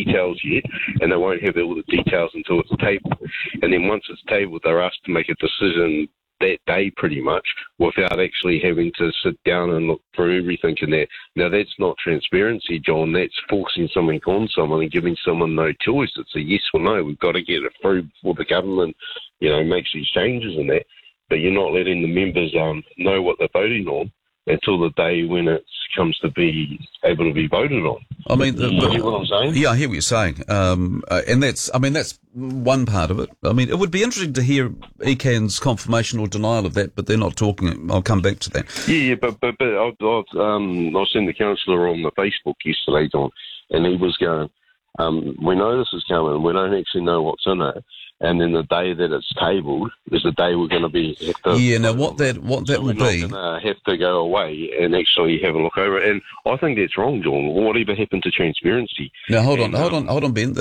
details yet, and they won't have all the details until it's tabled. And then once it's tabled, they're asked to make a decision that day pretty much without actually having to sit down and look through everything in there. Now, that's not transparency, John. That's forcing something on someone and giving someone no choice. It's a yes or no. We've got to get it through before the government, makes these changes in that. But you're not letting the members know what they're voting on until the day when it comes to be able to be voted on. I mean, you hear what I'm saying? Yeah, I hear what you're saying. And that's one part of it. I mean, it would be interesting to hear ECAN's confirmation or denial of that, but they're not talking. I'll come back to that. Yeah, but I was seeing the councillor on the Facebook yesterday, John, and he was going, we know this is coming, we don't actually know what's in it. And then the day that it's tabled is the day we're going to be. What that will be. We're not going to have to go away and actually have a look over it. And I think that's wrong, John. Whatever happened to transparency? Now hold on, Ben.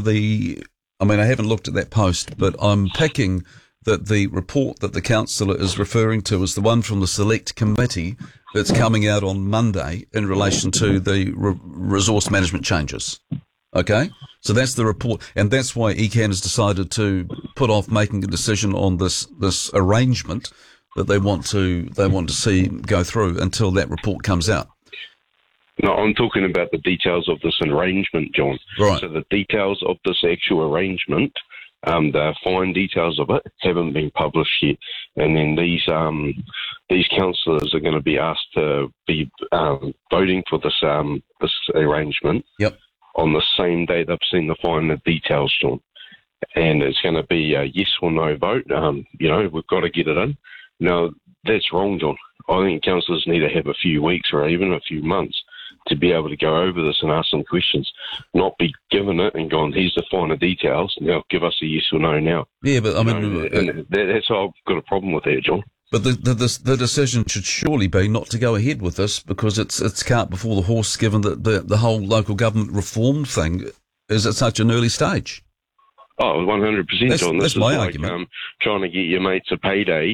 I haven't looked at that post, but I'm picking that the report that the councillor is referring to is the one from the Select Committee that's coming out on Monday in relation to the resource management changes. Okay, so that's the report, and that's why ECAN has decided to put off making a decision on this arrangement that they want to see go through until that report comes out. No, I'm talking about the details of this arrangement, John. Right. So the details of this actual arrangement, the fine details of it, haven't been published yet, and then these councillors are going to be asked to be voting for this arrangement. Yep. On the same day they've seen the finer details, John. And it's going to be a yes or no vote. We've got to get it in. Now, that's wrong, John. I think councillors need to have a few weeks or even a few months to be able to go over this and ask some questions, not be given it and gone, here's the finer details, now give us a yes or no now. Yeah, but that's how I've got a problem with that, John. But the decision should surely be not to go ahead with this because it's cart before the horse, given that the whole local government reform thing is at such an early stage. Oh, 100%, John. That's my argument. Trying to get your mates a payday,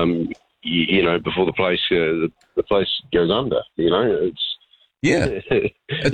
before the place goes under. It's. Yeah. Do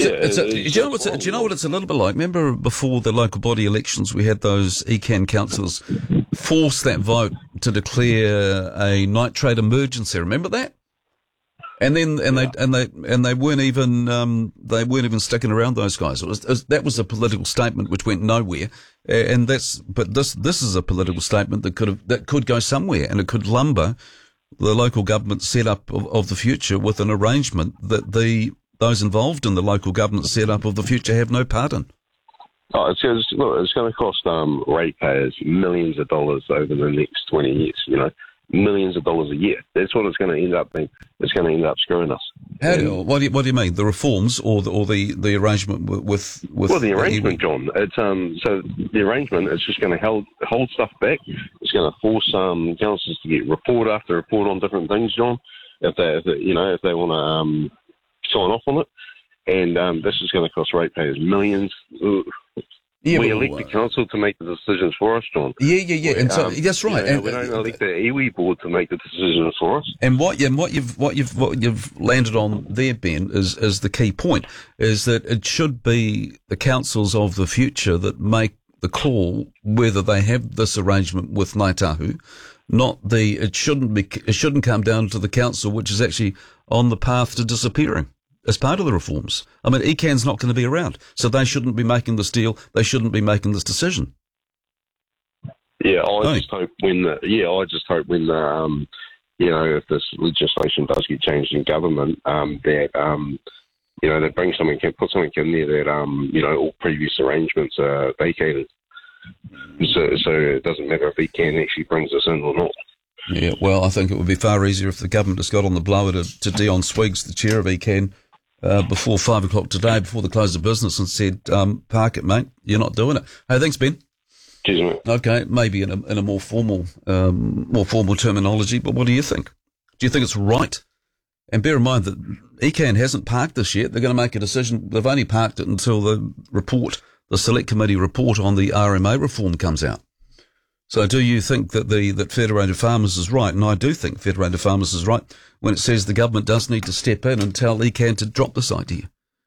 you know what it's a little bit like? Remember before the local body elections, we had those ECAN councillors force that vote to declare a nitrate emergency. Remember that? And then they weren't even sticking around, those guys. That was a political statement which went nowhere. But this is a political statement that could go somewhere, and it could lumber the local government setup of the future with an arrangement that those involved in the local government setup of the future have no part in. Oh, it's going to cost ratepayers millions of dollars over the next 20 years, millions of dollars a year. That's what it's going to end up being. It's going to end up screwing us. What do you mean? The reforms or the arrangement with Well, the arrangement, John. It's so the arrangement is just going to hold stuff back. It's going to force councils to get report after report on different things, John. If they want to sign off on it, and this is going to cost ratepayers millions. Yeah, we elect the council to make the decisions for us, John. Yeah, and so that's right. We don't elect the iwi board to make the decisions for us. And what you've landed on there, Ben, is the key point. Is that it should be the councils of the future that make the call whether they have this arrangement with Ngāi Tahu. It shouldn't come down to the council, which is actually on the path to disappearing as part of the reforms. I mean, ECAN's not going to be around, so they shouldn't be making this deal. They shouldn't be making this decision. Yeah, I just hope when if this legislation does get changed in government, that they bring something, put something in there that all previous arrangements are vacated. So it doesn't matter if ECAN actually brings us in or not. Yeah, well, I think it would be far easier if the government just got on the blower to Dion Swiggs, the chair of ECAN, before 5 o'clock today, before the close of business, and said, "Park it, mate. You're not doing it." Hey, thanks, Ben. Cheers, mate. Okay, maybe in a more formal terminology, but what do you think? Do you think it's right? And bear in mind that ECAN hasn't parked this yet. They're going to make a decision. They've only parked it until the Select Committee report on the RMA reform comes out. So do you think that Federated Farmers is right? And I do think Federated Farmers is right when it says the government does need to step in and tell ECAN to drop this idea.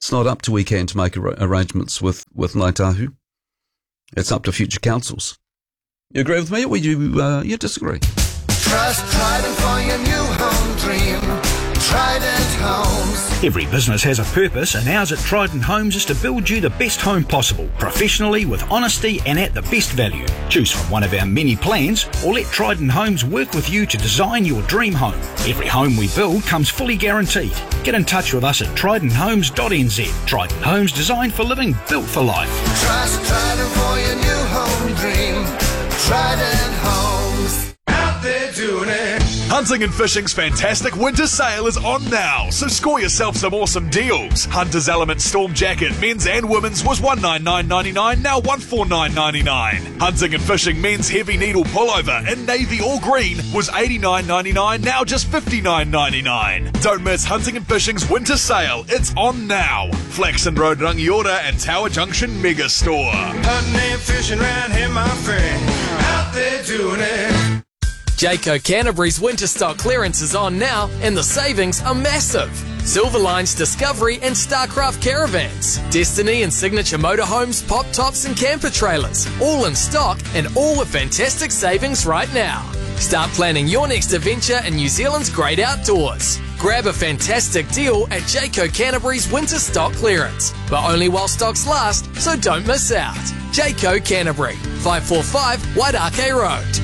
It's not up to ECAN to make arrangements with Ngāi Tahu. It's up to future councils. You agree with me, or you disagree? Trust Trident for your new home dream. Trident Homes. Every business has a purpose, and ours at Trident Homes is to build you the best home possible, professionally, with honesty and at the best value. Choose from one of our many plans, or let Trident Homes work with you to design your dream home. Every home we build comes fully guaranteed. Get in touch with us at tridenthomes.nz. Trident Homes, designed for living, built for life. Trust Trident for your new home dream. Trident Homes. Out there doing it. Hunting and Fishing's fantastic winter sale is on now, so score yourself some awesome deals. Hunter's Element Storm Jacket, men's and women's, was $199.99, now $149.99. Hunting and Fishing men's heavy needle pullover in navy or green was $89.99, now just $59.99. Don't miss Hunting and Fishing's winter sale, it's on now. Flaxon Road, Rangiora and Tower Junction Mega Store. Hunting and fishing round here, my friend. Out there doing it. Jayco Canterbury's winter stock clearance is on now, and the savings are massive. Silverline's Discovery and Starcraft caravans, Destiny and Signature motorhomes, pop tops and camper trailers, all in stock and all with fantastic savings right now. Start planning your next adventure in New Zealand's great outdoors. Grab a fantastic deal at Jayco Canterbury's winter stock clearance, but only while stocks last, so don't miss out. Jayco Canterbury, 545 Wairakei Road.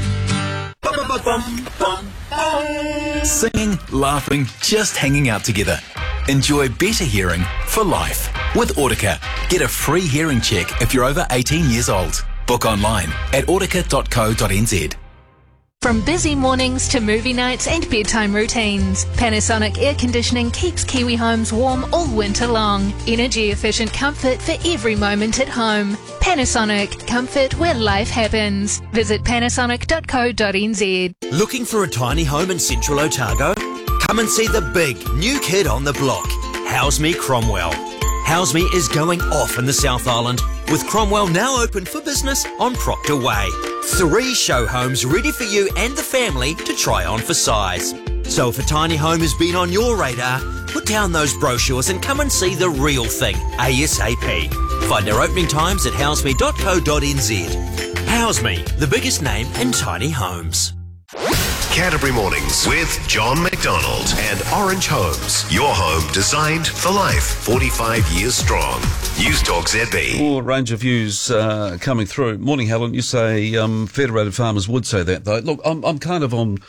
Singing, laughing, just hanging out together. Enjoy better hearing for life. With Audica, get a free hearing check if you're over 18 years old. Book online at audica.co.nz. From busy mornings to movie nights and bedtime routines, Panasonic Air Conditioning keeps Kiwi homes warm all winter long. Energy efficient comfort for every moment at home. Panasonic, comfort where life happens. Visit panasonic.co.nz. Looking for a tiny home in central Otago? Come and see the big new kid on the block, House Me Cromwell. House Me is going off in the South Island, with Cromwell now open for business on Proctor Way. 3 show homes ready for you and the family to try on for size. So if a tiny home has been on your radar, put down those brochures and come and see the real thing ASAP. Find our opening times at houseme.co.nz. House Me, the biggest name in tiny homes. Canterbury Mornings with John McDonald and Orange Homes. Your home designed for life, 45 years strong. News Talk ZB. Well, a range of views coming through. Morning, Helen. You say Federated Farmers would say that, though. Look, I'm kind of on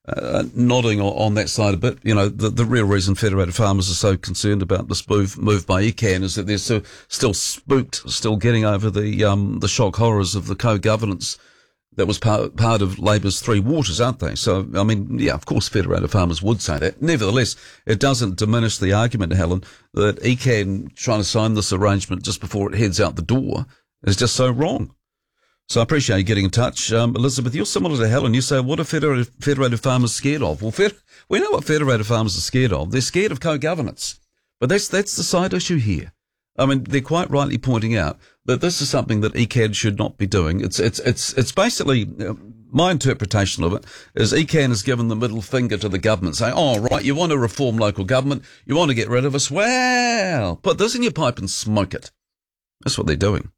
nodding on that side a bit. You know, the real reason Federated Farmers are so concerned about this move by ECAN is that they're still spooked, still getting over the shock horrors of the co-governance that was part of Labour's Three Waters, aren't they? So, I mean, yeah, of course Federated Farmers would say that. Nevertheless, it doesn't diminish the argument, Helen, that ECAN trying to sign this arrangement just before it heads out the door is just so wrong. So I appreciate you getting in touch. Elizabeth, you're similar to Helen. You say, what are Federated Farmers scared of? Well, we know what Federated Farmers are scared of. They're scared of co-governance. But that's the side issue here. I mean, they're quite rightly pointing out that this is something that ECAN should not be doing. It's basically, my interpretation of it is ECAN has given the middle finger to the government, saying, oh, right, you want to reform local government, you want to get rid of us, well, put this in your pipe and smoke it. That's what they're doing.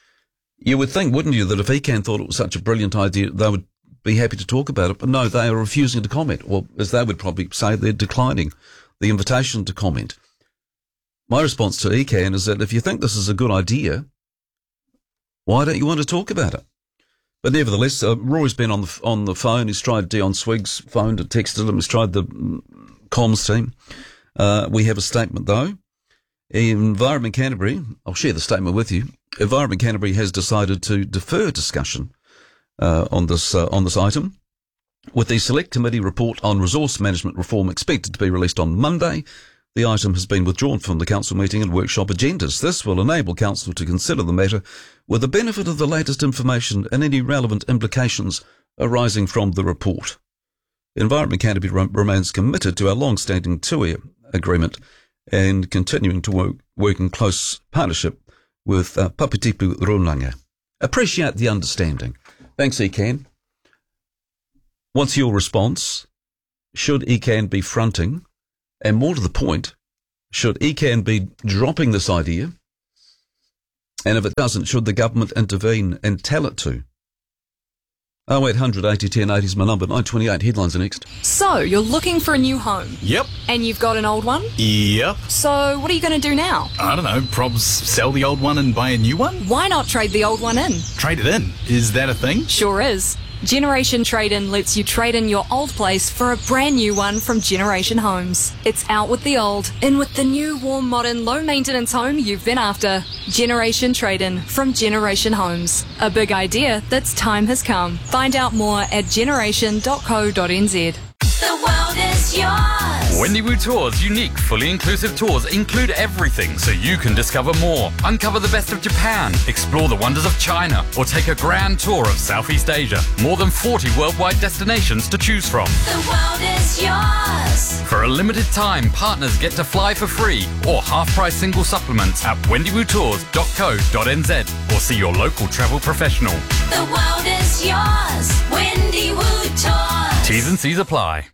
You would think, wouldn't you, that if ECAN thought it was such a brilliant idea, they would be happy to talk about it, but no, they are refusing to comment, or as they would probably say, they're declining the invitation to comment. My response to ECAN is that if you think this is a good idea, why don't you want to talk about it? But nevertheless, Roy's been on the phone. He's tried Dion Swig's phone and texted him. He's tried the comms team. We have a statement, though. Environment Canterbury, I'll share the statement with you. Environment Canterbury has decided to defer discussion on this item, with the Select Committee report on resource management reform expected to be released on Monday. The item has been withdrawn from the council meeting and workshop agendas. This will enable council to consider the matter with the benefit of the latest information and any relevant implications arising from the report. Environment Canterbury remains committed to our long-standing two-year agreement and continuing to work in close partnership with Papatipu Runanga. Appreciate the understanding. Thanks, ECAN. What's your response? Should ECAN be fronting? And more to the point, should ECAN be dropping this idea? And if it doesn't, should the government intervene and tell it to? 0800 80 10 80 is my number. 928 headlines are next. So, you're looking for a new home? Yep. And you've got an old one? Yep. So, what are you going to do now? I don't know, probs sell the old one and buy a new one? Why not trade the old one in? Trade it in? Is that a thing? Sure is. Generation Trade-In lets you trade in your old place for a brand new one from Generation Homes. It's out with the old, in with the new, warm, modern, low-maintenance home you've been after. Generation Trade-In from Generation Homes. A big idea that's time has come. Find out more at generation.co.nz. The world is yours. Wendy Wu Tours' unique, fully inclusive tours include everything so you can discover more. Uncover the best of Japan, explore the wonders of China, or take a grand tour of Southeast Asia. More than 40 worldwide destinations to choose from. The world is yours. For a limited time, partners get to fly for free or half-price single supplements at wendywoottours.co.nz or see your local travel professional. The world is yours. Wendy Wu Tours. T's and C's apply.